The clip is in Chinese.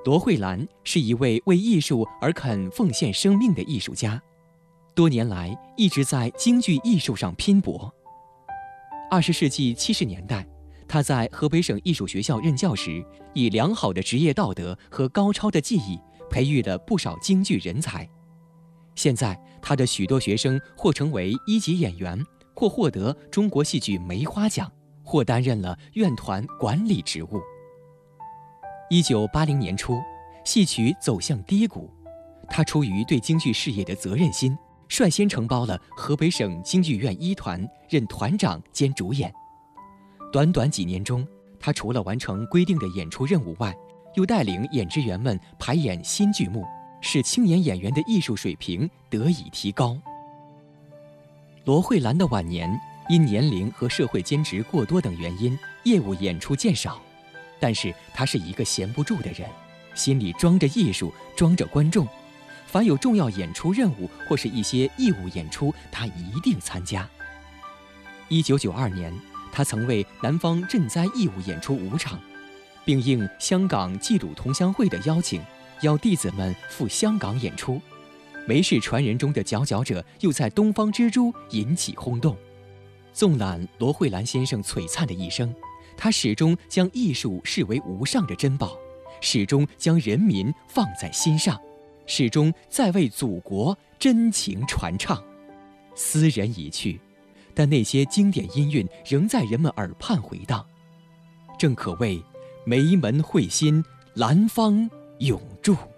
罗慧兰是一位为艺术而肯奉献生命的艺术家，多年来一直在京剧艺术上拼搏。20世纪70年代，他在河北省艺术学校任教时，以良好的职业道德和高超的技艺，培育了不少京剧人才。现在，他的许多学生或成为一级演员，或获得中国戏剧梅花奖，或担任了院团管理职务。1980年初，戏曲走向低谷，他出于对京剧事业的责任心，率先承包了河北省京剧院一团，任团长兼主演。短短几年中，他除了完成规定的演出任务外，又带领演职员们排演新剧目，使青年演员的艺术水平得以提高。罗慧兰的晚年因年龄和社会兼职过多等原因，业务演出渐少。但是他是一个闲不住的人，心里装着艺术，装着观众。凡有重要演出任务或是一些义务演出，他一定参加。1992年，他曾为南方赈灾义务演出5场，并应香港济鲁同乡会的邀请，邀弟子们赴香港演出。梅氏传人中的佼佼者又在东方之珠引起轰动。纵览罗慧兰先生璀璨的一生，他始终将艺术视为无上的珍宝，始终将人民放在心上，始终在为祖国真情传唱。斯人已去，但那些经典音韵仍在人们耳畔回荡，正可谓梅门慧心，兰芳永驻。